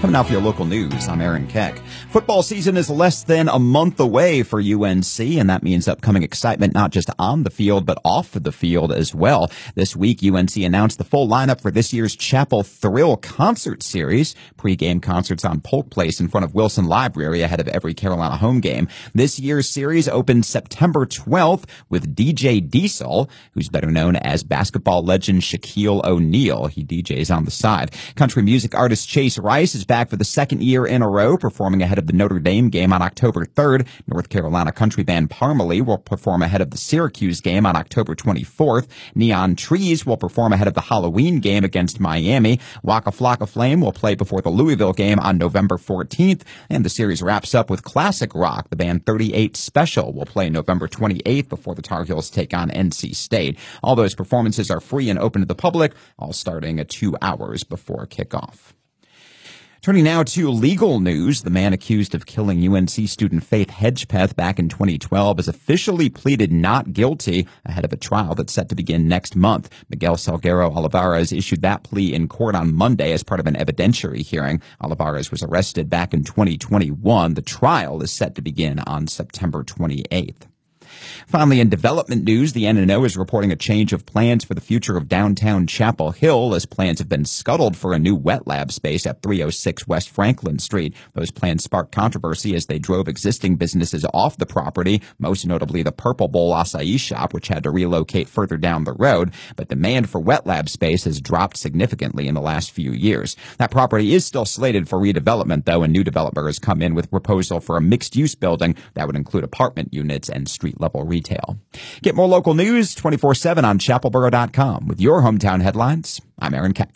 Coming out for your local news, I'm Aaron Keck. Football season is less than a month away for UNC, and that means upcoming excitement not just on the field, but off the field as well. This week, UNC announced the full lineup for this year's Chapel Thrill concert series. Pre-game concerts on Polk Place in front of Wilson Library ahead of every Carolina home game. This year's series opens September 12th with DJ Diesel, who's better known as basketball legend Shaquille O'Neal. He DJs on the side. Country music artist Chase Rice is back for the second year in a row, performing ahead of the Notre Dame game on October 3rd. North Carolina country band Parmalee will perform ahead of the Syracuse game on October 24th. Neon Trees will perform ahead of the Halloween game against Miami. Waka Flocka Flame will play before the Louisville game on November 14th. And the series wraps up with classic rock. The band 38 Special will play November 28th before the Tar Heels take on NC State. All those performances are free and open to the public, all starting at 2 hours before kickoff. Turning now to legal news, the man accused of killing UNC student Faith Hedgepeth back in 2012 has officially pleaded not guilty ahead of a trial that's set to begin next month. Miguel Salguero Olivares issued that plea in court on Monday as part of an evidentiary hearing. Olivares was arrested back in 2021. The trial is set to begin on September 28th. Finally, in development news, the N&O is reporting a change of plans for the future of downtown Chapel Hill, as plans have been scuttled for a new wet lab space at 306 West Franklin Street. Those plans sparked controversy as they drove existing businesses off the property, most notably the Purple Bowl acai shop, which had to relocate further down the road. But demand for wet lab space has dropped significantly in the last few years. That property is still slated for redevelopment, though, and new developer has come in with a proposal for a mixed-use building that would include apartment units and street-level retail. Get more local news 24/7 on chapelboro.com. With your hometown headlines, I'm Aaron Keck.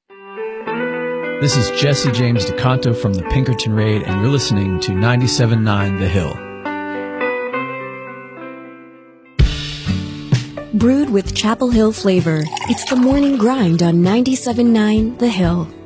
This is Jesse James DeCanto from the Pinkerton Raid, and you're listening to 97.9 The Hill. Brewed with Chapel Hill flavor, it's the morning grind on 97.9 The Hill.